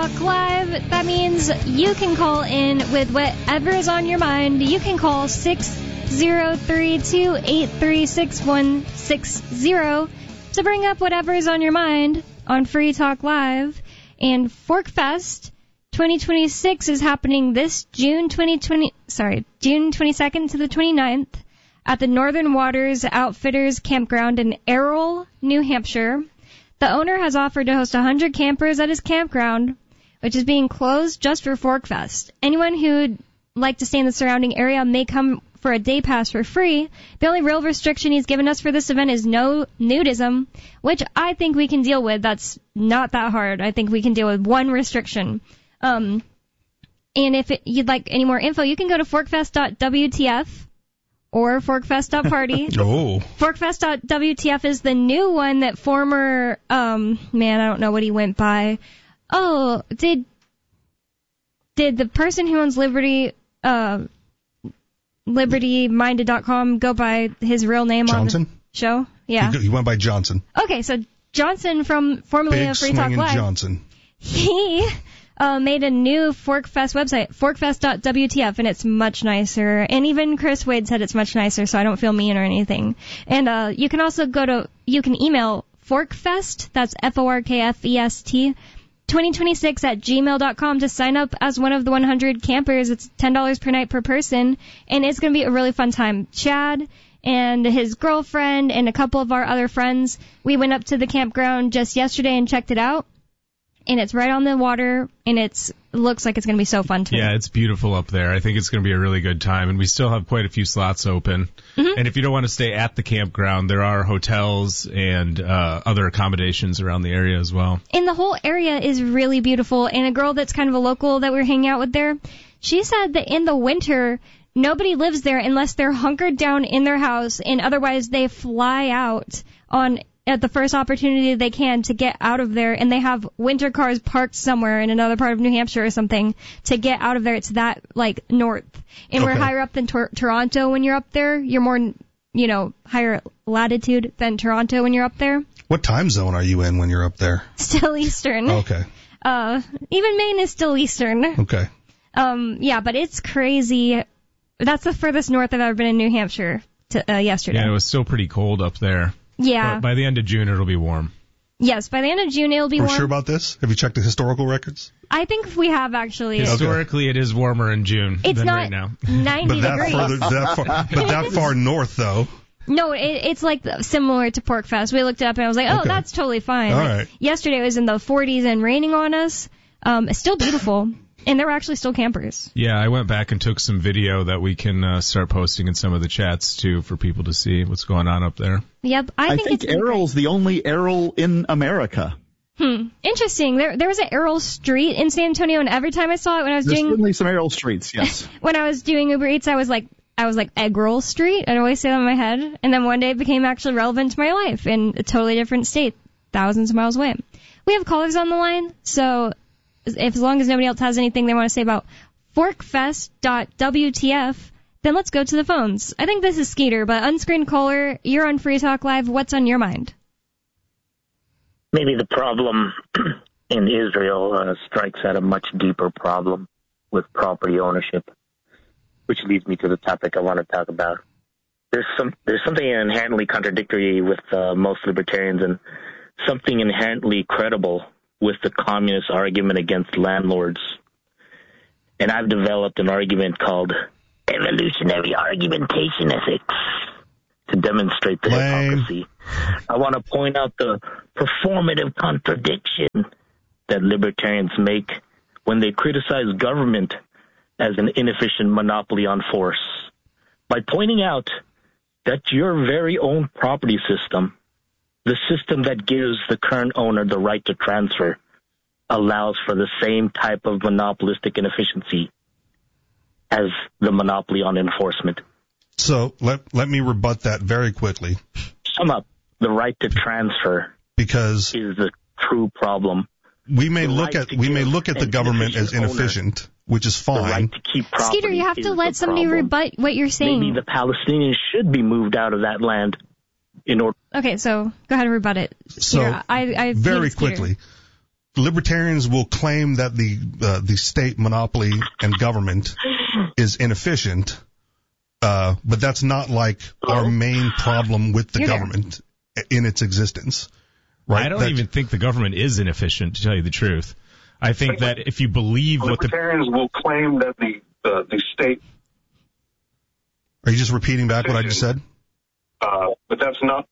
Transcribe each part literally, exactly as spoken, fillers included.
Talk Live. That means you can call in with whatever is on your mind. You can call six zero three two eight three six one six zero to bring up whatever is on your mind on Free Talk Live. And Forkfest twenty twenty-six is happening this June twenty twenty, sorry, June twenty-second to the twenty-ninth at the Northern Waters Outfitters Campground in Errol, New Hampshire. The owner has offered to host one hundred campers at his campground, which is being closed just for Forkfest. Anyone who'd like to stay in the surrounding area may come for a day pass for free. The only real restriction he's given us for this event is no nudism, which I think we can deal with. That's not that hard. I think we can deal with one restriction. Um, and if it, you'd like any more info, you can go to forkfest dot w t f or forkfest dot party. Oh. forkfest dot w t f is the new one that former, um, man, I don't know what he went by. Oh, did, did the person who owns Liberty, uh, liberty minded dot com go by his real name Johnson? on the show? Yeah. He, he went by Johnson. Okay, so Johnson from formerly Big of Free Talk swinging Live. Johnson. He uh, made a new Forkfest website, forkfest dot w t f, and it's much nicer. And even Chris Wade said it's much nicer, so I don't feel mean or anything. And uh, you can also go to, you can email Forkfest, that's F O R K F E S T, twenty twenty-six at gmail dot com to sign up as one of the one hundred campers. It's ten dollars per night per person, and it's going to be a really fun time. Chad and his girlfriend and a couple of our other friends, we went up to the campground just yesterday and checked it out. And it's right on the water, and it's it looks like it's going to be so fun, too. Yeah, it's beautiful up there. I think it's going to be a really good time, and we still have quite a few slots open. Mm-hmm. And if you don't want to stay at the campground, there are hotels and uh, other accommodations around the area as well. And the whole area is really beautiful. And a girl that's kind of a local that we were hanging out with there, she said that in the winter, nobody lives there unless they're hunkered down in their house, and otherwise they fly out on at the first opportunity they can to get out of there, and they have winter cars parked somewhere in another part of New Hampshire or something to get out of there. It's that, like, north. And Okay. we're higher up than Tor- Toronto when you're up there. You're more, you know, higher latitude than Toronto when you're up there. What time zone are you in when you're up there? Still Eastern. Okay. Uh, even Maine is still Eastern. Okay. Um, yeah, but it's crazy. That's the furthest north I've ever been in New Hampshire to, uh, yesterday. Yeah, it was still pretty cold up there. Yeah. But by the end of June, it'll be warm. Yes, by the end of June, it'll be Are we warm. sure about this? Have you checked the historical records? I think we have, actually. Historically, it is warmer in June It's than not right now. ninety But that degrees. further, that far, but that far north, though. No, it, it's like similar to Porkfest. We looked it up and I was like, oh, Okay. that's totally fine. All Like, right. Yesterday it was in the forties and raining on us. Um, it's still beautiful. And there were actually still campers. Yeah, I went back and took some video that we can uh, start posting in some of the chats, too, for people to see what's going on up there. Yep, I, I think, think it's Errol's the only Errol in America. Hmm. Interesting. There, there was an Errol Street in San Antonio, and every time I saw it when I was There's doing certainly some Errol streets, yes. when I was doing Uber Eats, I was like, I was like Egg Roll Street. I'd always say that in my head, and then one day it became actually relevant to my life in a totally different state, thousands of miles away. We have callers on the line, so if as long as nobody else has anything they want to say about forkfest dot w t f, then let's go to the phones. I think this is Skeeter, but unscreened caller, you're on Free Talk Live. What's on your mind? Maybe the problem in Israel uh, strikes at a much deeper problem with property ownership, which leads me to the topic I want to talk about. There's some there's something inherently contradictory with uh, most libertarians and something inherently credible with the communist argument against landlords. And I've developed an argument called evolutionary argumentation ethics to demonstrate the Lame. hypocrisy. I want to point out the performative contradiction that libertarians make when they criticize government as an inefficient monopoly on force by pointing out that your very own property system, the system that gives the current owner the right to transfer, allows for the same type of monopolistic inefficiency as the monopoly on enforcement. So let let me rebut that very quickly. Sum up, the right to transfer because is the true problem. We may The look right at to we may give look at the an government as inefficient owner inefficient, which is The fine. right to keep property Skeeter, you have is to let the somebody problem. rebut what you're saying. Maybe the Palestinians should be moved out of that land in order. Okay, so go ahead and rebut it. So Skeeter, I, I very hate Skeeter. quickly, libertarians will claim that the uh, the state monopoly and government is inefficient, uh, but that's not like our main problem with the You're government there. in its existence. Right? I don't that, even think the government is inefficient, to tell you the truth. I think that if you believe what the libertarians will claim that the uh, the state. Are you just repeating back what I just said? Uh, but that's not.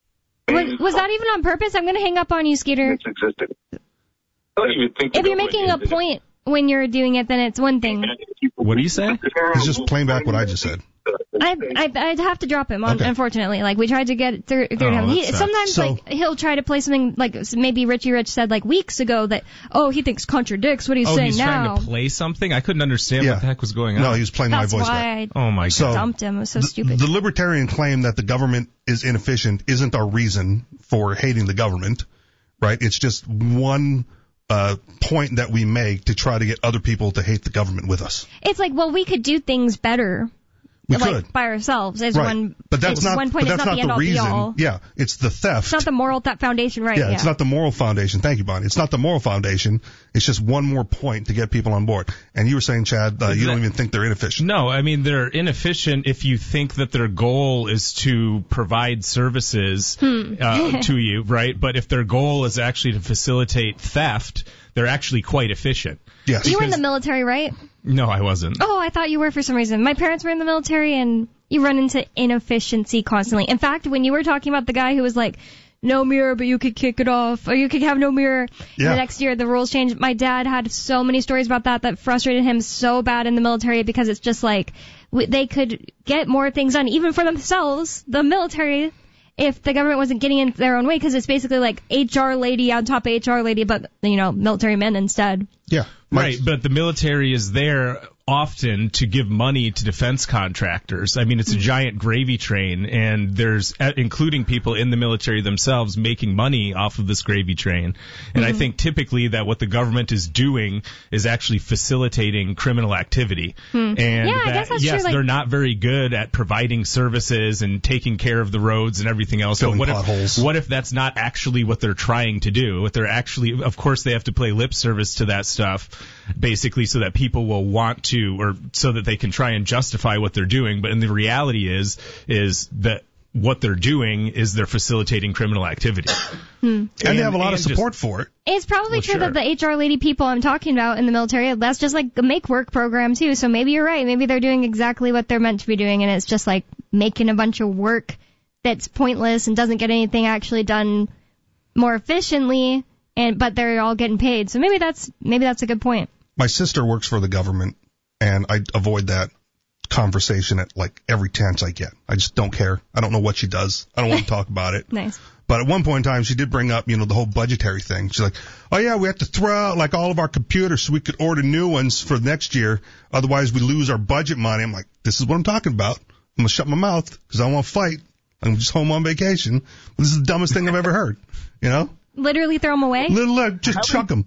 Was, was that even on purpose? I'm going to hang up on you, Skeeter. It's existed. I don't even think If you're making a point when you're doing it, then it's one thing. What do you say? He's just playing back what I just said. I, I, I'd have to drop him, Okay. unfortunately. Like, we tried to get through, through Oh, him. He, that sucks. sometimes, So- like, he'll try to play something, like, maybe Richie Rich said, like, weeks ago that, oh, he thinks contradicts what he's Oh, saying he's now. trying to play something? I couldn't understand Yeah. what the heck was going on. No, he was playing That's my voice why back. I Oh, my So- God. dumped him. It was so The- stupid. The libertarian claim that the government is inefficient isn't our reason for hating the government, right? It's just one uh, point that we make to try to get other people to hate the government with us. It's like, well, we could do things better. We like, could. by ourselves is Right. one. But that's it's not, one point. but It's that's not the end all be reason. all. Yeah, it's the theft. It's not the moral that foundation, right? yeah, Yeah, it's not the moral foundation. Thank you, Bonnie. It's not the moral foundation. It's just one more point to get people on board. And you were saying, Chad, uh, you don't even think they're inefficient. No, I mean, they're inefficient if you think that their goal is to provide services Hmm. uh, to you, right? But if their goal is actually to facilitate theft, they're actually quite efficient. Yes. You were in the because- military, right? No, I wasn't. Oh, I thought you were for some reason. My parents were in the military, and you run into inefficiency constantly. In fact, when you were talking about the guy who was like, no mirror, but you could kick it off, or you could have no mirror, Yeah. the next year the rules changed. My dad had so many stories about that that frustrated him so bad in the military because it's just like w- they could get more things done, even for themselves, the military, if the government wasn't getting in their own way, because it's basically like H R lady on top of H R lady, but, you know, military men instead. Yeah. Right, but the military is there often to give money to defense contractors. I mean, it's a giant gravy train, and there's, uh, including people in the military themselves, making money off of this gravy train. And I think typically that what the government is doing is actually facilitating criminal activity. And Yeah, I that, guess that's yes, true, like- they're not very good at providing services and taking care of the roads and everything else. Filling but what potholes. if, what if that's not actually what they're trying to do? What they're actually, of course, they have to play lip service to that stuff, basically, so that people will want to, or so that they can try and justify what they're doing. But in the reality is, is that what they're doing is they're facilitating criminal activity. and they have a lot and of just- support for it. It's probably Well, true sure. that the H R lady people I'm talking about in the military, that's just like a make work program too. So maybe you're right. Maybe they're doing exactly what they're meant to be doing, and it's just like making a bunch of work that's pointless and doesn't get anything actually done more efficiently, and but they're all getting paid. So maybe that's maybe that's a good point. My sister works for the government, and I avoid that conversation at like every chance I get. I just don't care. I don't know what she does. I don't want to talk about it. Nice. But at one point in time, she did bring up, you know, the whole budgetary thing. She's like, oh, yeah, we have to throw out, like, all of our computers so we could order new ones for next year. Otherwise, we lose our budget money. I'm like, this is what I'm talking about. I'm going to shut my mouth because I don't want to fight. I'm just home on vacation. This is the dumbest thing I've ever heard, you know? Literally throw them away. Little, uh, just How chuck them.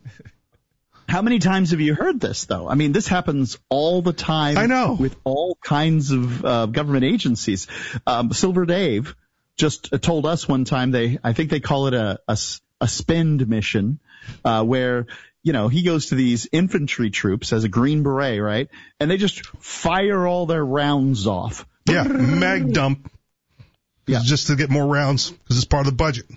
How many times have you heard this, though? I mean, this happens all the time. I know. With all kinds of uh, government agencies. Um, Silver Dave just uh, told us one time they, I think they call it a, a, s- a spend mission, uh, where, you know, he goes to these infantry troops as a Green Beret, right? And they just fire all their rounds off. Yeah, mag dump. Yeah. Just to get more rounds because it's part of the budget.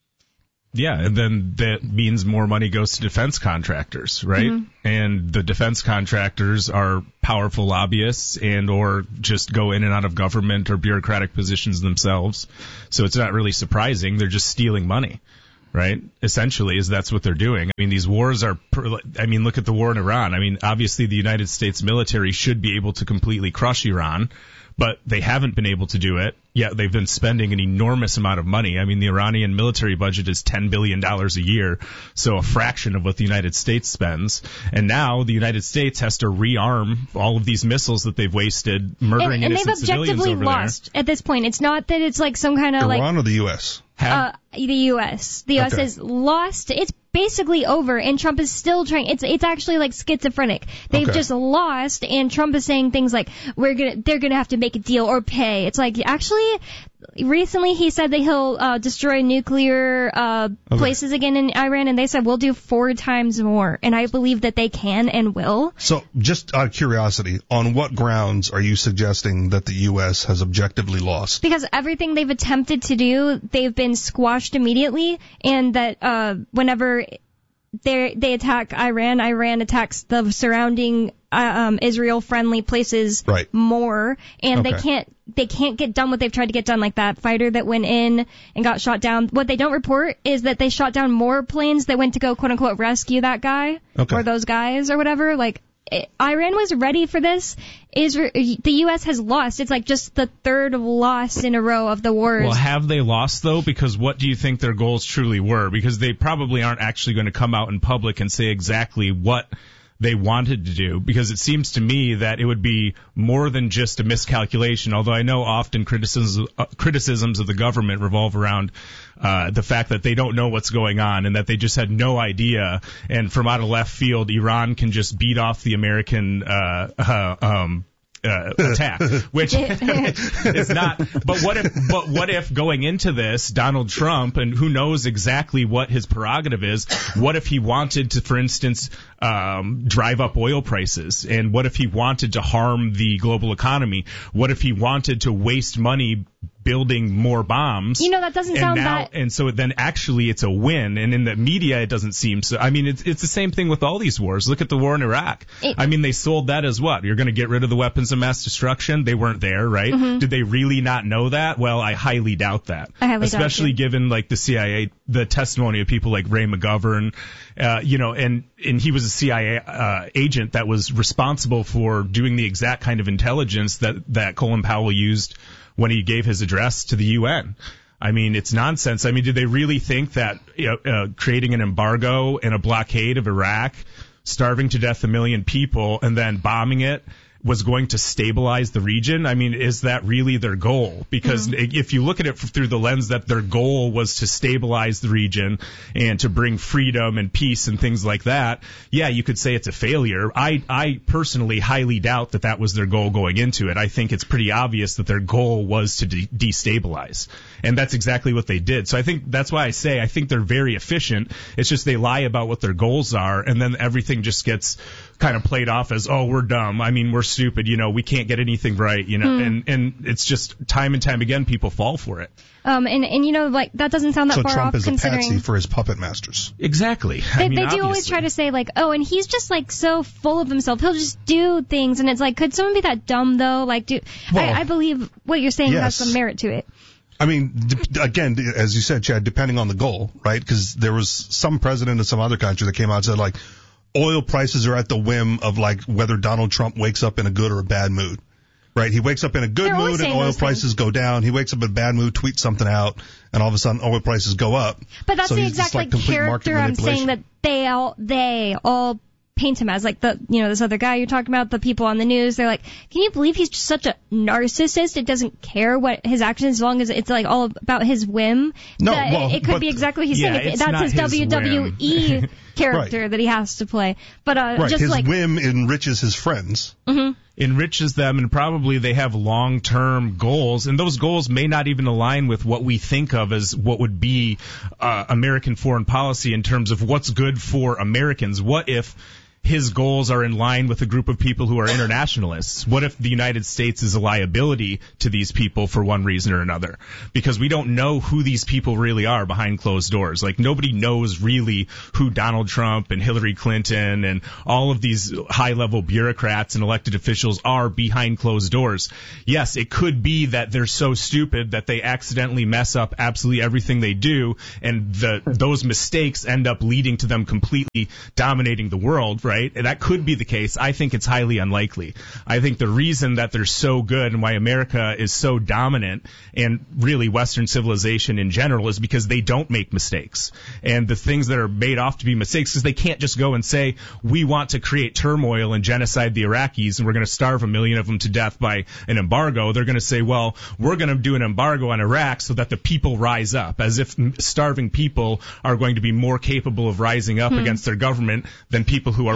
Yeah, and then that means more money goes to defense contractors, right? And the defense contractors are powerful lobbyists and or just go in and out of government or bureaucratic positions themselves. So it's not really surprising. They're just stealing money, right? Essentially, is that's what they're doing. I mean, these wars are, I mean, look at the war in Iran. I mean, obviously the United States military should be able to completely crush Iran, but they haven't been able to do it. Yet they've been spending an enormous amount of money. I mean, the Iranian military budget is ten billion dollars a year, so a fraction of what the United States spends. And now the United States has to rearm all of these missiles that they've wasted, murdering And, and they've innocent civilians objectively over lost at this point. It's not that it's like some kind of like Iran or the U S? there. Have, uh, the U S. The U S Okay. has lost. It's basically over, and Trump is still trying. It's it's actually like schizophrenic. They've Okay. just lost, and Trump is saying things like, "We're gonna, they're gonna have to make a deal or pay." It's like actually, recently he said that he'll uh, destroy nuclear uh, Okay. places again in Iran, and they said we'll do four times more. And I believe that they can and will. So, just out of curiosity, on what grounds are you suggesting that the U S has objectively lost? Because everything they've attempted to do, they've been squashed immediately, and that uh, whenever they they attack Iran, Iran attacks the surrounding uh, um, Israel-friendly places Right. more, and Okay. they can't they can't get done what they've tried to get done. Like that fighter that went in and got shot down. What they don't report is that they shot down more planes that went to go quote unquote rescue that guy Okay. or those guys or whatever. Like it, Iran was ready for this. Israel, the U S has lost. It's like just the third loss in a row of the wars. Well, have they lost, though? Because what do you think their goals truly were? Because they probably aren't actually going to come out in public and say exactly what they wanted to do, because it seems to me that it would be more than just a miscalculation, although I know often criticisms, uh, criticisms of the government revolve around uh, the fact that they don't know what's going on and that they just had no idea, and from out of left field, Iran can just beat off the American uh, uh, um Uh, attack, which is not. But what if? But what if going into this, Donald Trump, and who knows exactly what his prerogative is? What if he wanted to, for instance, um, drive up oil prices? And what if he wanted to harm the global economy? What if he wanted to waste money building more bombs? You know, that doesn't and sound now, that... And so then actually it's a win. And in the media, it doesn't seem so. I mean, it's it's the same thing with all these wars. Look at the war in Iraq. It, I mean, they sold that as what? You're going to get rid of the weapons of mass destruction? They weren't there, right? Mm-hmm. Did they really not know that? Well, I highly doubt that. I highly doubt Especially it. given like the C I A, the testimony of people like Ray McGovern, uh, you know, and, and he was a C I A uh, agent that was responsible for doing the exact kind of intelligence that, that Colin Powell used when he gave his address to the U N. I mean, it's nonsense. I mean, did they really think that you know, uh, creating an embargo and a blockade of Iraq, starving to death a million people, and then bombing it was going to stabilize the region? I mean, is that really their goal? Because mm-hmm. if you look at it through the lens that their goal was to stabilize the region and to bring freedom and peace and things like that, yeah, you could say it's a failure. I, I personally highly doubt that that was their goal going into it. I think it's pretty obvious that their goal was to de- destabilize. And that's exactly what they did. So I think that's why I say I think they're very efficient. It's just they lie about what their goals are, and then everything just gets kind of played off as, oh, we're dumb. I mean, we're stupid. You know, we can't get anything right. You know, Hmm. and and it's just time and time again people fall for it. Um, and, and you know, like, that doesn't sound that So far Trump off is a considering... patsy for his puppet masters. Exactly. They, I mean, they do always obviously. try to say, like, oh, and he's just, like, so full of himself. He'll just do things, and it's like, could someone be that dumb, though? Like, do Well, I, I believe what you're saying yes. has some merit to it. I mean, d- again, d- as you said, Chad, depending on the goal, right? Because there was some president of some other country that came out and said, like, oil prices are at the whim of, like, whether Donald Trump wakes up in a good or a bad mood. Right? He wakes up in a good They're always mood and saying oil those prices things. go down. He wakes up in a bad mood, tweets something out, and all of a sudden oil prices go up. But that's So the he's just exact, like, like, complete market character I'm saying manipulation. that they all, they all paint him as. Like, the, you know, this other guy you're talking about, the people on the news, they're like, can you believe he's just such a narcissist? It doesn't care what his actions, as long as it's, like, all about his whim. No, That well, it, it could but- be exactly what he's Yeah, saying. It- it's that's not his, his W W E character Right. that he has to play. But, uh, Right. just His like... whim enriches his friends. enriches them, and probably they have long-term goals, and those goals may not even align with what we think of as what would be uh, American foreign policy in terms of what's good for Americans. What if his goals are in line with a group of people who are internationalists? What if the United States is a liability to these people for one reason or another? Because we don't know who these people really are behind closed doors. Like, nobody knows really who Donald Trump and Hillary Clinton and all of these high-level bureaucrats and elected officials are behind closed doors. Yes, it could be that they're so stupid that they accidentally mess up absolutely everything they do, and the, those mistakes end up leading to them completely dominating the world, right? And that could be the case. I think it's highly unlikely. I think the reason that they're so good and why America is so dominant, and really Western civilization in general, is because they don't make mistakes. And the things that are made off to be mistakes is they can't just go and say, we want to create turmoil and genocide the Iraqis and we're going to starve a million of them to death by an embargo. They're going to say, well, we're going to do an embargo on Iraq so that the people rise up, as if starving people are going to be more capable of rising up Hmm. against their government than people who are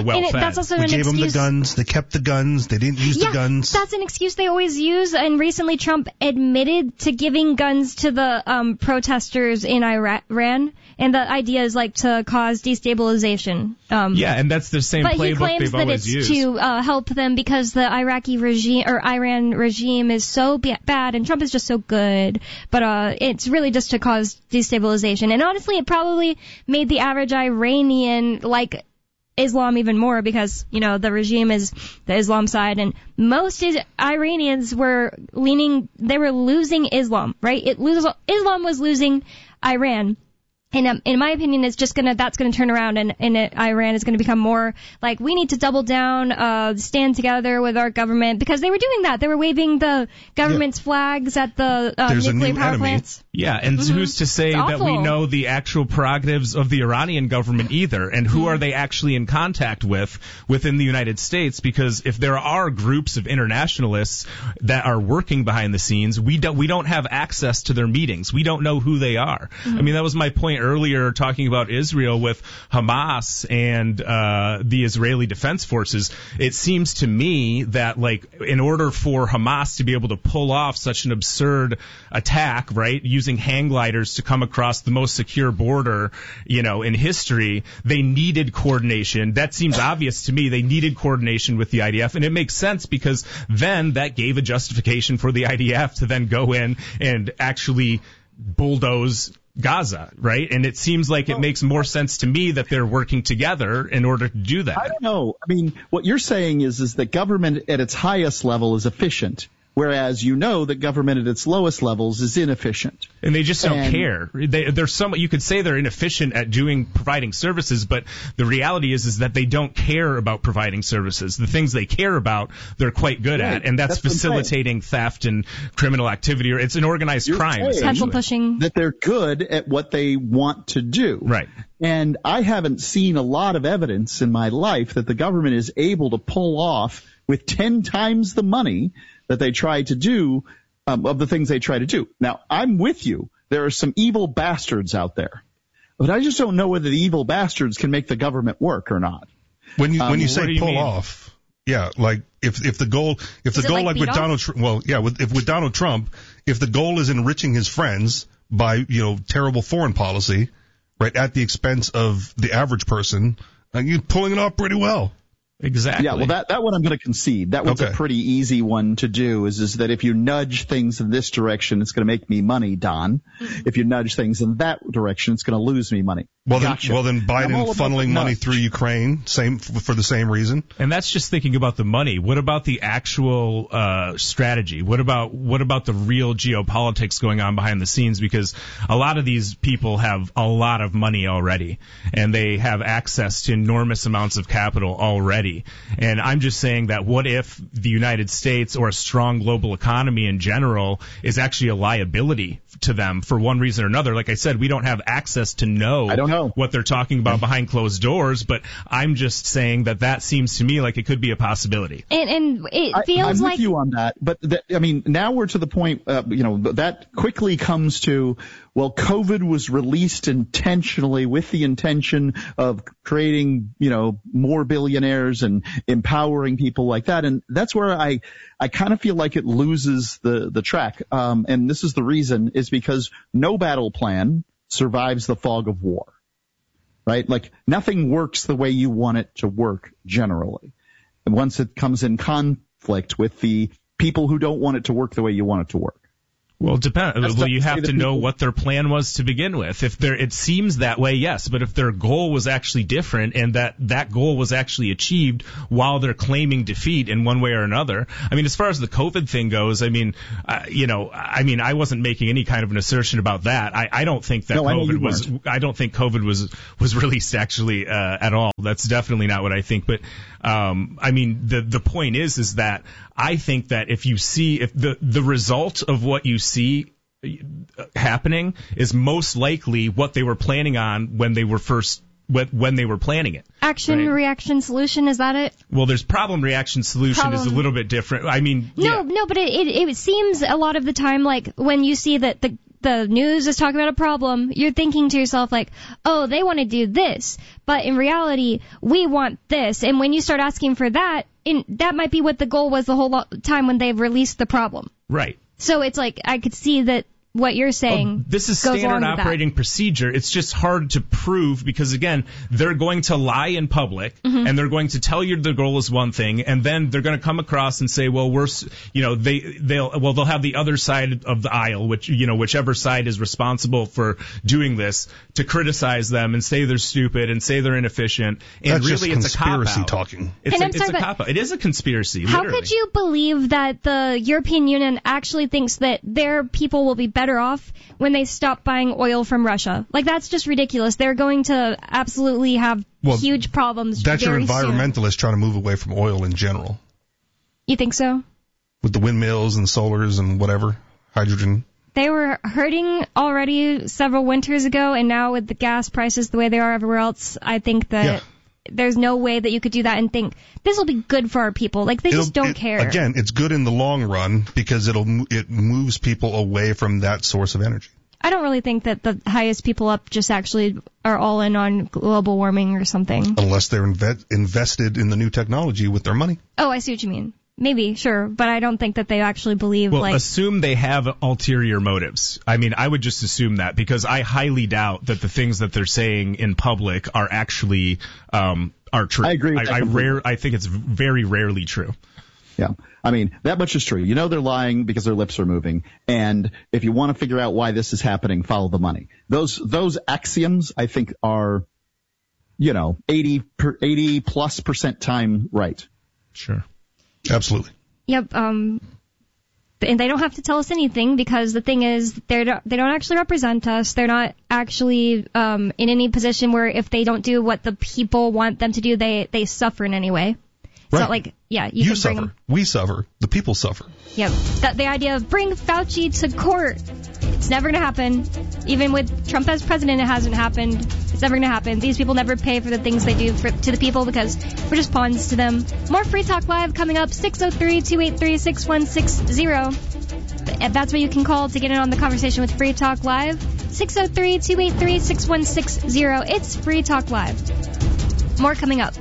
well and it, fed. that's also We an gave excuse. them the guns. They kept the guns. They didn't use yeah, the guns. that's an excuse they always use. And recently, Trump admitted to giving guns to the um, protesters in Iran. And the idea is like to cause destabilization. Um, yeah, and that's the same but he playbook claims they've that always it's used. to uh, help them because the Iraqi regime or Iran regime is so b- bad, and Trump is just so good. But uh, it's really just to cause destabilization. And honestly, it probably made the average Iranian like Islam even more because, you know, the regime is the Islam side, and most is- Iranians were leaning, they were losing Islam, right? It lose, Islam was losing Iran. And um, in my opinion, it's just gonna that's gonna turn around, and, and it, Iran is gonna become more like we need to double down, uh, stand together with our government because they were doing that. They were waving the government's yeah. flags at the uh, There's nuclear a new power enemy. plants. Yeah, and Mm-hmm. who's to say It's that we awful. know the actual prerogatives of the Iranian government either, and who Mm-hmm. are they actually in contact with within the United States? Because if there are groups of internationalists that are working behind the scenes, we don't we don't have access to their meetings. We don't know who they are. Mm-hmm. I mean, that was my point earlier talking about Israel with Hamas and uh the Israeli Defense Forces. It seems to me that, like, in order for Hamas to be able to pull off such an absurd attack, right, using hang gliders to come across the most secure border, you know, in history, they needed coordination. That seems obvious to me. They needed coordination with the I D F, and it makes sense because then that gave a justification for the I D F to then go in and actually bulldoze Gaza, right? And it seems like it makes more sense to me that they're working together in order to do that. I don't know. I mean, what you're saying is, is that government at its highest level is efficient, whereas you know that government at its lowest levels is inefficient. And they just don't And- care. They, they're some, you could say they're inefficient at doing, providing services, but the reality is, is that they don't care about providing services. The things they care about, they're quite good Right. at, and that's, That's what I'm saying. facilitating theft and criminal activity, or it's an organized You're crime, saying Pencil essentially. pushing. That they're good at what they want to do. Right. And I haven't seen a lot of evidence in my life that the government is able to pull off with ten times the money that they try to do, um, of the things they try to do. Now, I'm with you. There are some evil bastards out there. But I just don't know whether the evil bastards can make the government work or not. When you Um, when you what say do you pull mean? off, yeah, like if if the goal if the Is it goal like like, beat with off? Donald Trump, well, yeah, with if with Donald Trump, if the goal is enriching his friends by, you know, terrible foreign policy, right, at the expense of the average person, uh, you're pulling it off pretty well. Exactly. Yeah, well, that, that one I'm going to concede. That one's Okay. a pretty easy one to do, is, is that if you nudge things in this direction, it's going to make me money, Don. If you nudge things in that direction, it's going to lose me money. Well, then, Gotcha. well, then I'm all Biden about funneling the money nudge. through Ukraine, same for the same reason. And that's just thinking about the money. What about the actual uh, strategy? What about what about the real geopolitics going on behind the scenes? Because a lot of these people have a lot of money already, and they have access to enormous amounts of capital already. And I'm just saying that what if the United States or a strong global economy in general is actually a liability to them for one reason or another? Like I said, we don't have access to know, I don't know. what they're talking about behind closed doors, but I'm just saying that that seems to me like it could be a possibility. And, and it I, feels I'm like with you on that, but that, I mean, now we're to the point, uh, you know, that quickly comes to, well, COVID was released intentionally with the intention of creating, you know, more billionaires and empowering people like that, and that's where I, I kind of feel like it loses the the track. Um, and this is the reason, is because no battle plan survives the fog of war. Right? Like, nothing works the way you want it to work generally. And once it comes in conflict with the people who don't want it to work the way you want it to work. Well, depend. That's Well, not you to say have that to know people- what their plan was to begin with. If there, it seems that way, yes. But if their goal was actually different, and that that goal was actually achieved while they're claiming defeat in one way or another, I mean, as far as the COVID thing goes, I mean, uh, you know, I mean, I wasn't making any kind of an assertion about that. I, I don't think that No, I know COVID you was. weren't. I don't think COVID was was released actually uh, at all. That's definitely not what I think. But um, I mean, the the point is, is that I think that if you see if the the result of what you see happening is most likely what they were planning on when they were first when, when they were planning it. action, Right. reaction, solution. Is that it? Well, there's problem, reaction, solution is a Problem. little bit different. I mean, No, yeah. no, but it, it it seems a lot of the time, like when you see that the the news is talking about a problem, you're thinking to yourself like, oh, they want to do this. But in reality, we want this. And when you start asking for that, in, that might be what the goal was the whole lo- time when they've released the problem. Right. So it's like, I could see that what you're saying well, this is goes standard along with operating that. procedure. It's just hard to prove because, again, they're going to lie in public mm-hmm. and they're going to tell you the goal is one thing, and then they're going to come across and say, well, we're, you know, they, they'll, well, they'll have the other side of the aisle, which, you know, whichever side is responsible for doing this, to criticize them and say they're stupid and say they're inefficient. And That's really, just it's a cop conspiracy out. talking. It's and a, I'm it's sorry, a cop out. It is a conspiracy. How literally. could you believe that the European Union actually thinks that their people will be better off when they stop buying oil from Russia? Like, that's just ridiculous. They're going to absolutely have well, huge problems. That's very your environmentalists soon. trying to move away from oil in general. You think so? With the windmills and solars and whatever, hydrogen. They were hurting already several winters ago, and now with the gas prices the way they are everywhere else, I think that yeah. there's no way that you could do that and think, this will be good for our people. Like, they It'll, just don't it, care. Again, it's good in the long run because it'll it moves people away from that source of energy. I don't really think that the highest people up just actually are all in on global warming or something. Unless they're inve- invested in the new technology with their money. Oh, I see what you mean. Maybe, sure, but I don't think that they actually believe, well, like... assume they have ulterior motives. I mean, I would just assume that because I highly doubt that the things that they're saying in public are actually um, are true. I agree with I, that I, rare, I think it's very rarely true. Yeah. I mean, that much is true. You know they're lying because their lips are moving. And if you want to figure out why this is happening, follow the money. Those those axioms, I think, are, you know, eighty per, eighty plus percent time right. Sure. Absolutely. Yep, um... and they don't have to tell us anything because the thing is, they don't, they don't actually represent us. They're not actually um, in any position where if they don't do what the people want them to do, they, they suffer in any way. It's right. not like, yeah, you, you can suffer. bring them. We suffer. The people suffer. Yep. That, the idea of bring Fauci to court, it's never going to happen. Even with Trump as president, it hasn't happened. It's never going to happen. These people never pay for the things they do for, to the people because we're just pawns to them. More Free Talk Live coming up, six oh three, two eight three, six one six zero. That's where you can call to get in on the conversation with Free Talk Live. six oh three, two eight three, six one six zero. It's Free Talk Live. More coming up.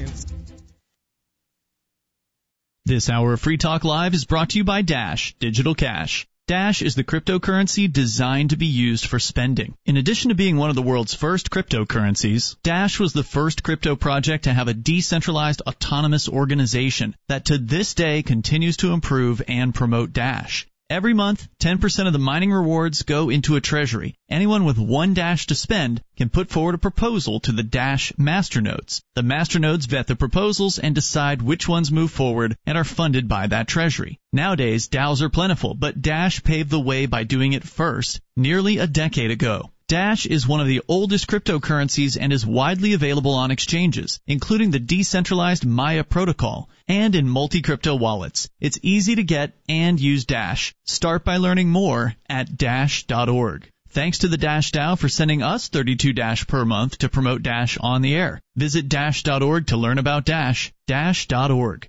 This hour of Free Talk Live is brought to you by Dash Digital Cash. Dash is the cryptocurrency designed to be used for spending. In addition to being one of the world's first cryptocurrencies, Dash was the first crypto project to have a decentralized autonomous organization that to this day continues to improve and promote Dash. Every month, ten percent of the mining rewards go into a treasury. Anyone with one Dash to spend can put forward a proposal to the Dash masternodes. The masternodes vet the proposals and decide which ones move forward and are funded by that treasury. Nowadays, DAOs are plentiful, but Dash paved the way by doing it first, nearly a decade ago. Dash is one of the oldest cryptocurrencies and is widely available on exchanges, including the decentralized Maya protocol, and in multi-crypto wallets. It's easy to get and use Dash. Start by learning more at dash dot org. Thanks to the Dash DAO for sending us thirty-two Dash per month to promote Dash on the air. Visit dash dot org to learn about Dash. dash dot org.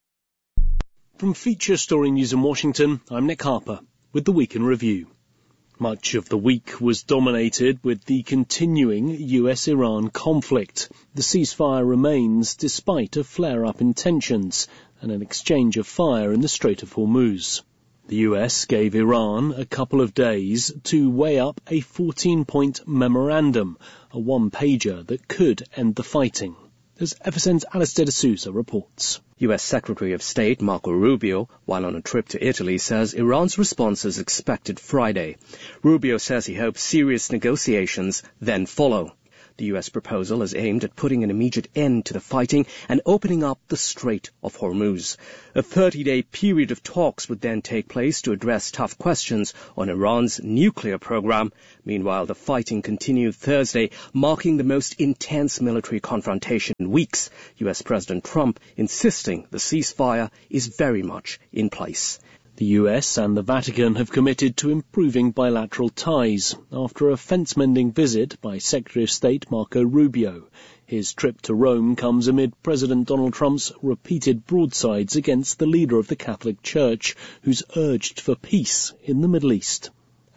From Feature Story News in Washington, I'm Nick Harper with the Week in Review. Much of the week was dominated with the continuing U S Iran conflict. The ceasefire remains despite a flare-up in tensions and an exchange of fire in the Strait of Hormuz. The U S gave Iran a couple of days to weigh up a fourteen-point memorandum, a one-pager that could end the fighting. As F S N's Alistair D'Souza reports. U S Secretary of State Marco Rubio, while on a trip to Italy, says Iran's response is expected Friday. Rubio says he hopes serious negotiations then follow. The U S proposal is aimed at putting an immediate end to the fighting and opening up the Strait of Hormuz. A thirty-day period of talks would then take place to address tough questions on Iran's nuclear program. Meanwhile, the fighting continued Thursday, marking the most intense military confrontation in weeks, U S President Trump insisting the ceasefire is very much in place. The U S and the Vatican have committed to improving bilateral ties after a fence-mending visit by Secretary of State Marco Rubio. His trip to Rome comes amid President Donald Trump's repeated broadsides against the leader of the Catholic Church, who's urged for peace in the Middle East.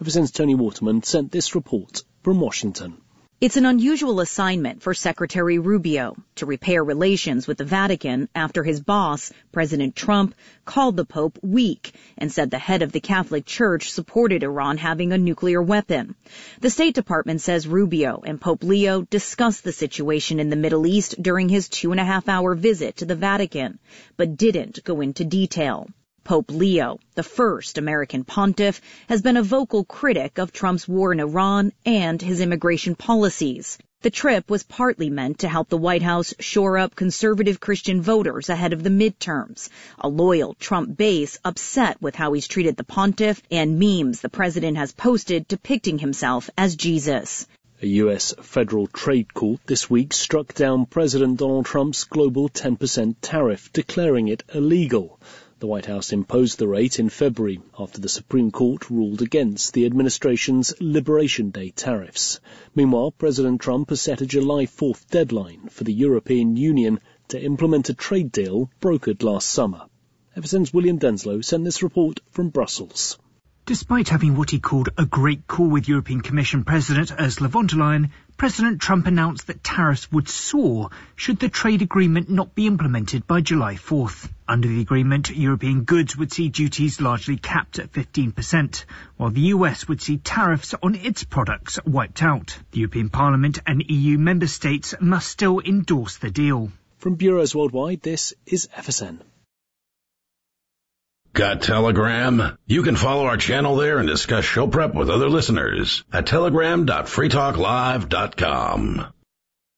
F S N's Tony Waterman sent this report from Washington. It's an unusual assignment for Secretary Rubio to repair relations with the Vatican after his boss, President Trump, called the Pope weak and said the head of the Catholic Church supported Iran having a nuclear weapon. The State Department says Rubio and Pope Leo discussed the situation in the Middle East during his two and a half hour visit to the Vatican, but didn't go into detail. Pope Leo, the first American pontiff, has been a vocal critic of Trump's war in Iran and his immigration policies. The trip was partly meant to help the White House shore up conservative Christian voters ahead of the midterms, a loyal Trump base upset with how he's treated the pontiff and memes the president has posted depicting himself as Jesus. A U S federal trade court this week struck down President Donald Trump's global ten percent tariff, declaring it illegal. The White House imposed the rate in February after the Supreme Court ruled against the administration's Liberation Day tariffs. Meanwhile, President Trump has set a July fourth deadline for the European Union to implement a trade deal brokered last summer. F S N's William Denslow sent this report from Brussels. Despite having what he called a great call with European Commission President Ursula von der Leyen, President Trump announced that tariffs would soar should the trade agreement not be implemented by July fourth. Under the agreement, European goods would see duties largely capped at fifteen percent, while the U S would see tariffs on its products wiped out. The European Parliament and E U member states must still endorse the deal. From Bureaus Worldwide, this is F S N. Got Telegram? You can follow our channel there and discuss show prep with other listeners at telegram dot free talk live dot com.